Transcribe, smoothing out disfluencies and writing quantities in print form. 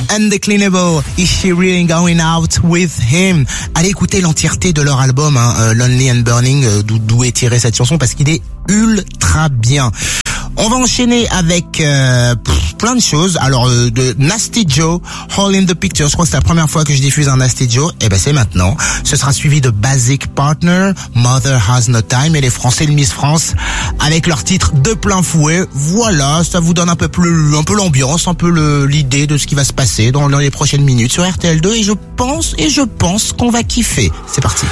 Undeclinable, Is She Really Going Out With Him? Allez écouter l'entièreté de leur album, Lonely and Burning, d'où est tirée cette chanson, parce qu'il est ultra bien. On va enchaîner avec plein de choses. Alors de Nasty Joe, All in the Picture. Je crois que c'est la première fois que je diffuse un Nasty Joe. Et ben c'est maintenant. Ce sera suivi de Basic Partner, Mother Has No Time, et les Français de Miss France avec leur titre de plein fouet. Voilà, ça vous donne un peu l'ambiance, un peu l'idée de ce qui va se passer dans les prochaines minutes sur RTL2. Et je pense qu'on va kiffer. C'est parti.